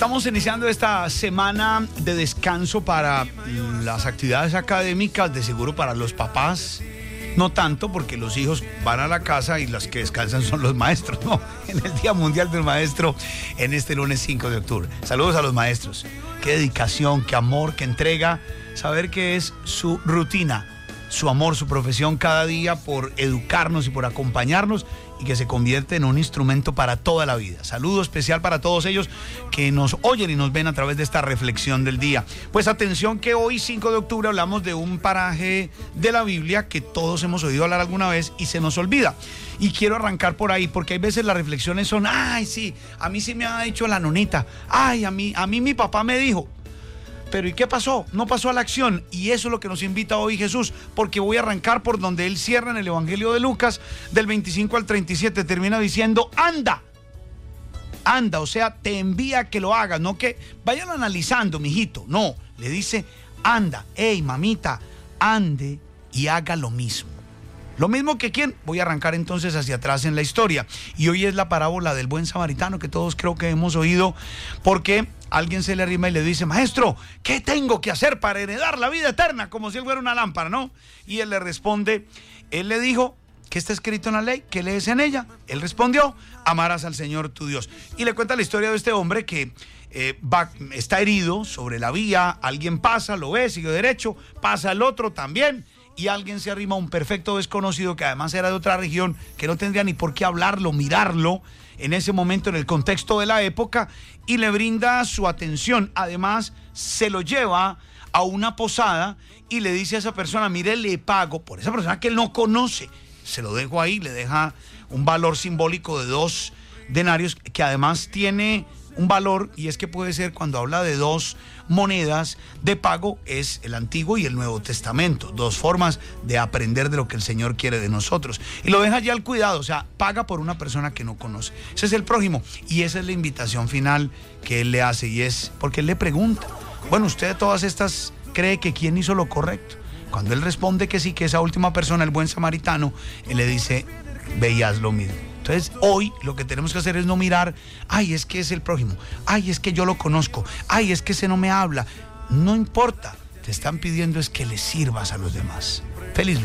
Estamos iniciando esta semana de descanso para las actividades académicas, de seguro para los papás. No tanto, porque los hijos van a la casa y los que descansan son los maestros, ¿no? En el Día Mundial del Maestro, en este lunes 5 de octubre. Saludos a los maestros. Qué dedicación, qué amor, qué entrega. Saber que es su rutina, su amor, su profesión cada día por educarnos y por acompañarnos, y que se convierte en un instrumento para toda la vida. Saludo especial para todos ellos que nos oyen y nos ven a través de esta reflexión del día. Pues atención, que hoy 5 de octubre hablamos de un paraje de la Biblia que todos hemos oído hablar alguna vez y se nos olvida. Y quiero arrancar por ahí, porque hay veces las reflexiones son: ay, sí, a mí sí me ha dicho la nonita, ay, a mí mi papá me dijo. Pero ¿y qué pasó? No pasó a la acción, y eso es lo que nos invita hoy Jesús, porque voy a arrancar por donde él cierra en el Evangelio de Lucas, del 25 al 37, termina diciendo: anda, o sea, te envía a que lo hagas, no que vayan analizando, mijito, no, le dice: anda, hey, mamita, ande y haga lo mismo. Lo mismo que quién. Voy a arrancar entonces hacia atrás en la historia. Y hoy es la parábola del buen samaritano, que todos creo que hemos oído, porque alguien se le arrima y le dice: maestro, ¿qué tengo que hacer para heredar la vida eterna? Como si él fuera una lámpara, ¿no? Y él le responde, él le dijo: ¿qué está escrito en la ley? ¿Qué lees en ella? Él respondió: amarás al Señor tu Dios. Y le cuenta la historia de este hombre que está herido sobre la vía, alguien pasa, lo ve, sigue derecho, pasa el otro también, y alguien se arrima a un perfecto desconocido que además era de otra región, que no tendría ni por qué hablarlo, mirarlo en ese momento, en el contexto de la época, y le brinda su atención. Además, se lo lleva a una posada y le dice a esa persona: mire, le pago por esa persona que él no conoce. Se lo dejo ahí, le deja un valor simbólico de 2 denarios, que además tiene un valor, y es que puede ser, cuando habla de 2 monedas de pago, es el Antiguo y el Nuevo Testamento, 2 formas de aprender de lo que el Señor quiere de nosotros, y lo deja ya al cuidado, o sea, paga por una persona que no conoce. Ese es el prójimo, y esa es la invitación final que él le hace, y es porque él le pregunta: bueno, usted de todas estas cree que quién hizo lo correcto. Cuando él responde que sí, que esa última persona, el buen samaritano, él le dice: ve y haz lo mismo. Entonces, hoy lo que tenemos que hacer es no mirar: ay, es que es el prójimo, ay, es que yo lo conozco, ay, es que ese no me habla. No importa, te están pidiendo es que le sirvas a los demás. Feliz